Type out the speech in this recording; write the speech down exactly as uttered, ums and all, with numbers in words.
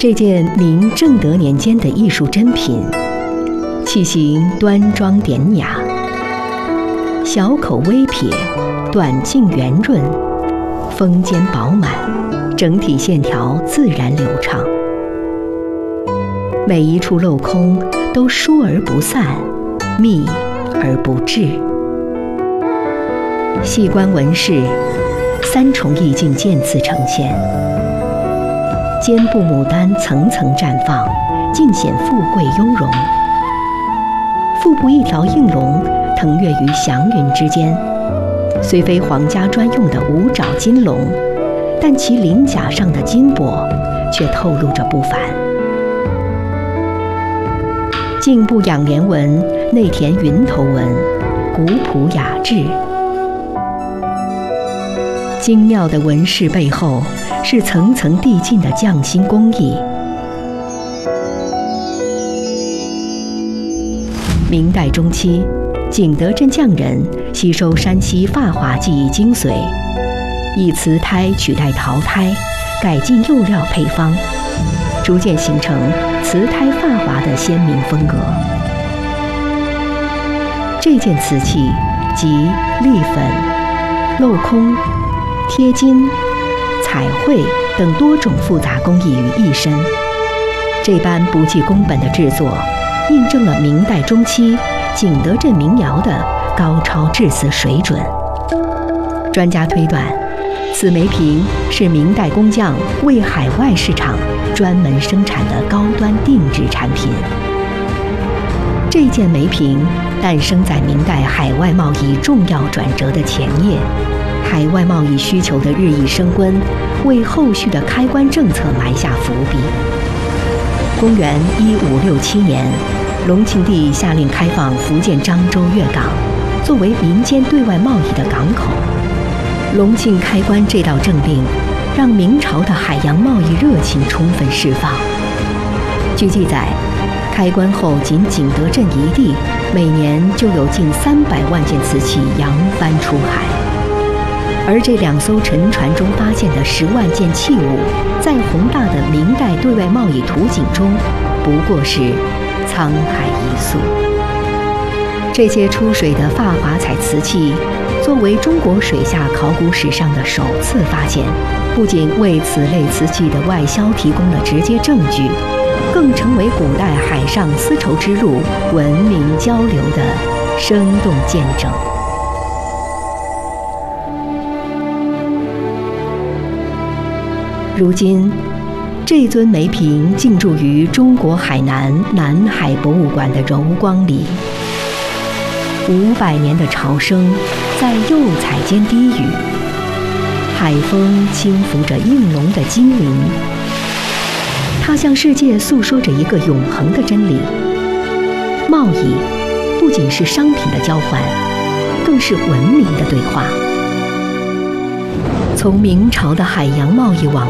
这件明正德年间的艺术珍品，器形端庄典雅，小口微撇，短径圆润，峰尖饱满，整体线条自然流畅，每一处镂空都疏而不散，密而不滞。细观纹饰，三重意境渐次呈现。肩部牡丹层层绽放，尽显富贵雍容。腹部一条应龙腾跃于祥云之间，虽非皇家专用的五爪金龙，但其鳞甲上的金箔却透露着不凡。颈部仰莲纹内填云头纹，古朴雅致。精妙的纹饰背后，是层层递进的匠心工艺。明代中期，景德镇匠人吸收山西发华技艺精髓，以瓷胎取代陶胎，改进釉料配方，逐渐形成瓷胎发华的鲜明风格。这件瓷器集立粉、镂空、贴金、彩绘等多种复杂工艺于一身，这般不计工本的制作，印证了明代中期景德镇民窑的高超制瓷水准。专家推断，此梅瓶是明代工匠为海外市场专门生产的高端定制产品。这件梅瓶诞生在明代海外贸易重要转折的前夜，海外贸易需求的日益升温，为后续的开关政策埋下伏笔。公元一五六七年，隆庆帝下令开放福建漳州粤港，作为民间对外贸易的港口。隆庆开关这道政令，让明朝的海洋贸易热情充分释放。据记载，开关后仅景德镇一地，每年就有近三百万件瓷器扬帆出海。而这两艘沉船中发现的十万件器物，在宏大的明代对外贸易图景中，不过是沧海一粟。这些出水的发华彩瓷器，作为中国水下考古史上的首次发现，不仅为此类瓷器的外销提供了直接证据，更成为古代海上丝绸之路文明交流的生动见证。如今，这尊梅瓶静驻于中国海南南海博物馆的柔光里。五百年的潮声在釉彩间低语，海风轻拂着应龙的金鳞。它向世界诉说着一个永恒的真理：贸易不仅是商品的交换，更是文明的对话。从明朝的海洋贸易往